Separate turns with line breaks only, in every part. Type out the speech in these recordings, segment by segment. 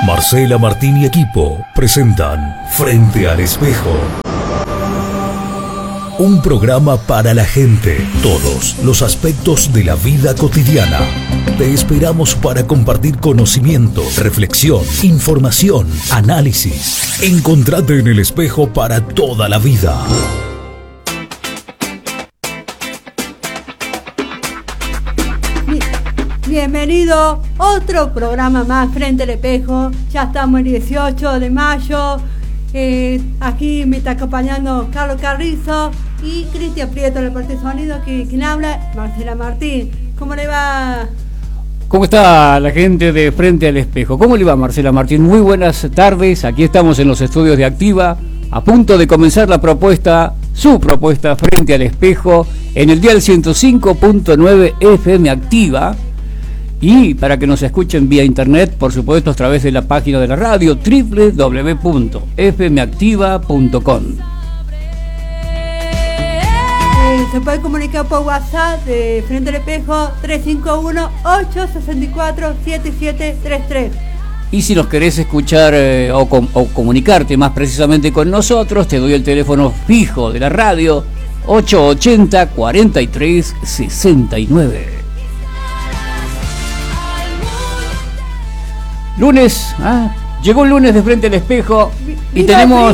Marcela Martín y equipo presentan Frente al Espejo. Un programa para la gente, todos los aspectos de la vida cotidiana. Te esperamos para compartir conocimiento, reflexión, información, análisis. Encontrate en el espejo para toda la vida.
Bienvenido a otro programa más Frente al Espejo. Ya estamos el 18 de mayo. Aquí me está acompañando Carlos Carrizo y Cristian Prieto en la parte de sonido. Quien habla, Marcela Martín. ¿Cómo le va?
¿Cómo está la gente de Frente al Espejo? ¿Cómo le va, Marcela Martín? Muy buenas tardes. Aquí estamos en los estudios de Activa, a punto de comenzar la propuesta, su propuesta Frente al Espejo, en el dial 105.9 FM Activa. Y para que nos escuchen vía internet, por supuesto, a través de la página de la radio, www.fmactiva.com.
Se puede comunicar por WhatsApp de Frente al Espejo 351-864-7733.
Y si nos querés escuchar o comunicarte más precisamente con nosotros, te doy el teléfono fijo de la radio, 880-4369. Lunes, llegó el lunes de Frente al Espejo y tenemos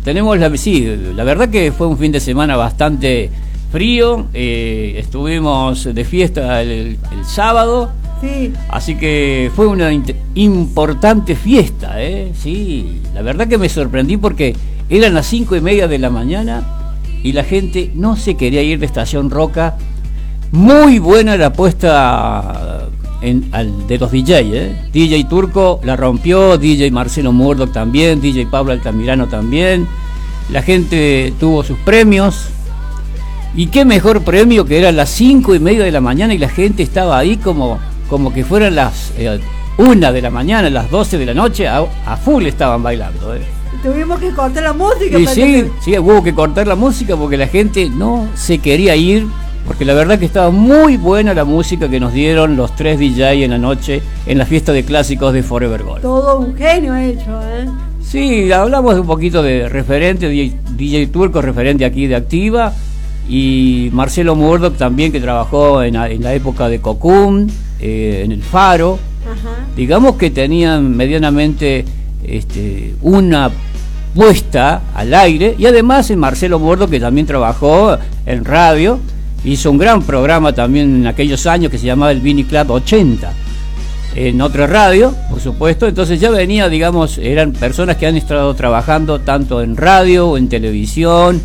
la verdad que fue un fin de semana bastante frío. Estuvimos de fiesta el sábado, sí. Así que fue una importante fiesta, sí. La verdad que me sorprendí porque eran las 5:30 de la mañana y la gente no se quería ir de Estación Roca. Muy buena la apuesta de los DJ, DJ Turco la rompió, DJ Marcelo Murdoch también, DJ Pablo Altamirano también. La gente tuvo sus premios. Y qué mejor premio que eran las 5:30 de la mañana y la gente estaba ahí como que fueran las 1 de la mañana, las 12 de la noche, a full estaban bailando.
Tuvimos que cortar la música.
Y sí, hubo que cortar la música porque la gente no se quería ir. Porque la verdad que estaba muy buena la música que nos dieron los 3 DJ en la noche en la fiesta de clásicos de Forever Gold.
Todo un genio hecho,
Sí, hablamos de un poquito de referente, DJ Turco, referente aquí de Activa, y Marcelo Murdoch también, que trabajó en la época de Cocum, en el Faro. Ajá. Digamos que tenían medianamente una puesta al aire, y además en Marcelo Murdoch, que también trabajó en radio. Hizo un gran programa también en aquellos años que se llamaba el Vini Club 80, en otra radio, por supuesto. Entonces ya venía, digamos, eran personas que han estado trabajando tanto en radio o en televisión.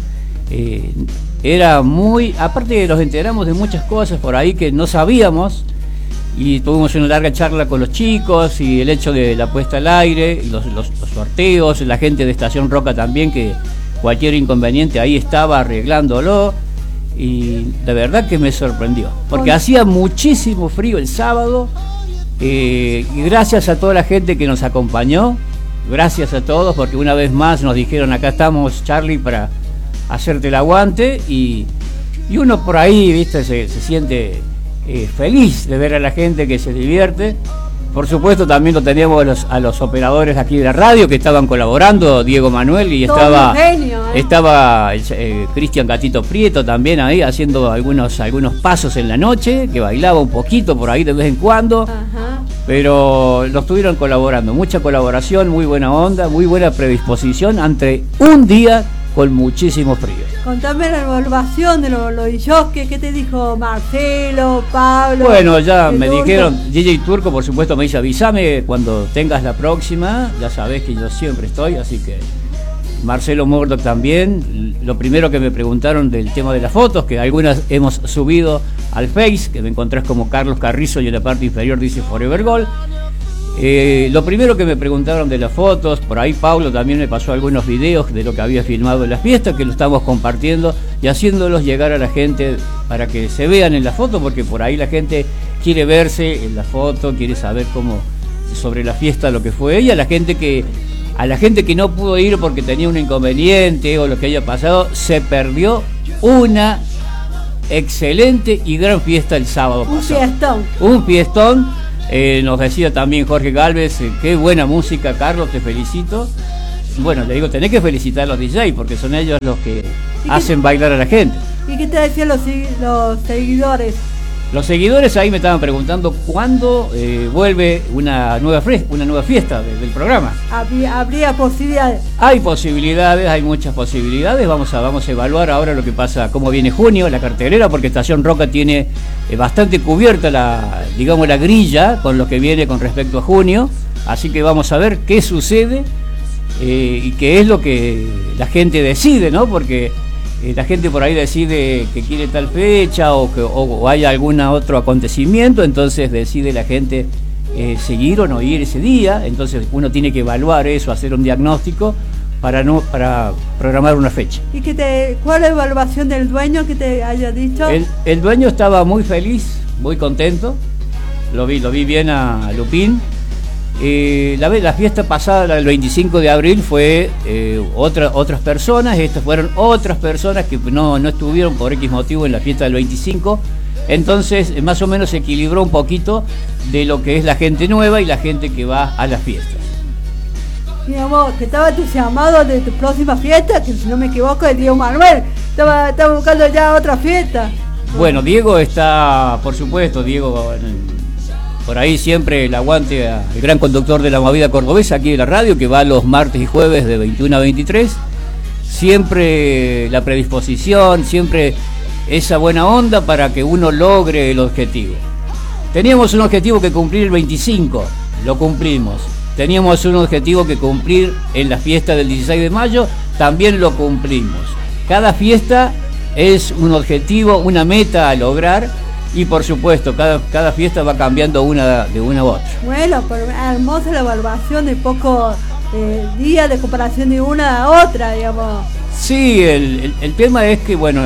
Era muy, aparte nos enteramos de muchas cosas por ahí que no sabíamos, y tuvimos una larga charla con los chicos, y el hecho de la puesta al aire, y los sorteos, la gente de Estación Roca también, que cualquier inconveniente ahí estaba arreglándolo. Y la verdad que me sorprendió, porque hacía muchísimo frío el sábado, y gracias a toda la gente que nos acompañó, gracias a todos, porque una vez más nos dijeron: acá estamos, Charlie, para hacerte el aguante, y uno por ahí, viste, se siente feliz de ver a la gente que se divierte. Por supuesto también lo teníamos a los operadores aquí de la radio que estaban colaborando, Diego Manuel, y estaba Cristian Gatito Prieto también ahí haciendo algunos pasos en la noche, que bailaba un poquito por ahí de vez en cuando. Ajá. Pero lo estuvieron colaborando, mucha colaboración, muy buena onda, muy buena predisposición ante un día con muchísimo frío.
Contame la evaluación de los DJs, ¿qué te dijo Marcelo, Pablo?
Bueno, ya me dijeron, DJ Turco, por supuesto, me dice: avísame cuando tengas la próxima, ya sabés que yo siempre estoy, así que Marcelo Murdoch también. Lo primero que me preguntaron del tema de las fotos, que algunas hemos subido al Face, que me encontrás como Carlos Carrizo y en la parte inferior dice Forever Gold. Lo primero que me preguntaron de las fotos, por ahí Pablo también me pasó algunos videos de lo que había filmado en las fiestas, que lo estamos compartiendo y haciéndolos llegar a la gente para que se vean en la foto, porque por ahí la gente quiere verse en la foto, quiere saber cómo sobre la fiesta, lo que fue, y a la gente que no pudo ir porque tenía un inconveniente o lo que haya pasado, se perdió una excelente y gran fiesta el sábado pasado.
Un fiestón.
Un fiestón Nos decía también Jorge Galvez, qué buena música, Carlos, te felicito. Bueno, le digo, tenés que felicitar a los DJ porque son ellos los que hacen bailar a la gente.
¿Y qué te decían los seguidores?
Los seguidores ahí me estaban preguntando cuándo vuelve una nueva fiesta del programa.
¿Habría posibilidades?
Hay posibilidades, hay muchas posibilidades. Vamos a evaluar ahora lo que pasa, cómo viene junio, la cartelera, porque Estación Roca tiene bastante cubierta la grilla con lo que viene con respecto a junio. Así que vamos a ver qué sucede y qué es lo que la gente decide, ¿no? Porque la gente por ahí decide que quiere tal fecha o hay algún otro acontecimiento, entonces decide la gente seguir o no ir ese día. Entonces uno tiene que evaluar eso, hacer un diagnóstico para programar una fecha.
¿Y cuál es la evaluación del dueño que te haya dicho?
El dueño estaba muy feliz, muy contento, lo vi bien a Lupín. La fiesta pasada, el 25 de abril, fue otras personas. Estas fueron otras personas que no estuvieron por X motivo en la fiesta del 25. Entonces, más o menos se equilibró un poquito de lo que es la gente nueva y la gente que va a las fiestas.
Digamos, que estaba entusiasmado de tu próxima fiesta, que si no me equivoco es Diego Manuel. Estaba buscando ya otra fiesta.
Bueno, Diego está, por supuesto, por ahí siempre el aguante el gran conductor de la movida cordobesa aquí de la radio, que va los martes y jueves de 21 a 23. Siempre la predisposición, siempre esa buena onda para que uno logre el objetivo. Teníamos un objetivo que cumplir el 25, lo cumplimos. Teníamos un objetivo que cumplir en la fiesta del 16 de mayo, también lo cumplimos. Cada fiesta es un objetivo, una meta a lograr. Y por supuesto, cada fiesta va cambiando de una a otra.
Bueno, pero hermosa la evaluación de pocos días de comparación de una a otra, digamos.
Sí, el tema es que, bueno,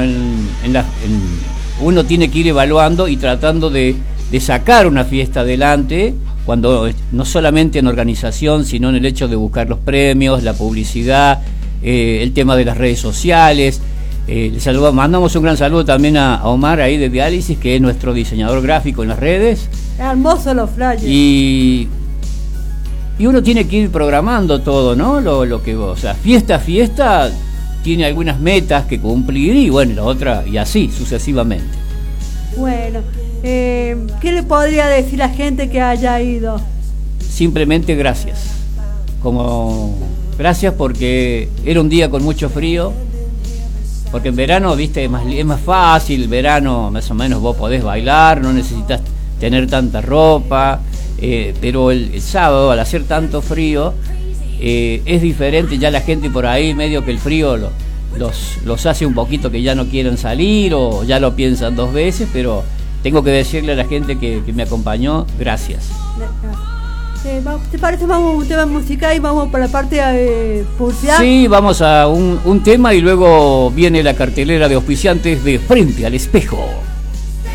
uno tiene que ir evaluando y tratando de sacar una fiesta adelante, cuando no solamente en organización, sino en el hecho de buscar los premios, la publicidad, el tema de las redes sociales. Mandamos un gran saludo también a Omar ahí de Diálisis, que es nuestro diseñador gráfico en las redes.
Hermoso los flyers. Y
uno tiene que ir programando todo, ¿no? Lo que, o sea, fiesta a fiesta tiene algunas metas que cumplir y bueno, la otra, y así sucesivamente.
Bueno, ¿qué le podría decir a la gente que haya ido?
Simplemente gracias. Gracias porque era un día con mucho frío. Porque en verano, viste, es más fácil, verano más o menos vos podés bailar, no necesitas tener tanta ropa, pero el sábado, al hacer tanto frío, es diferente. Ya la gente por ahí, medio que el frío los hace un poquito que ya no quieren salir o ya lo piensan dos veces, pero tengo que decirle a la gente que me acompañó, gracias.
¿Te parece? Vamos a un tema musical y vamos por la parte de publicidad.
Sí, vamos a un tema y luego viene la cartelera de auspiciantes de Frente al Espejo.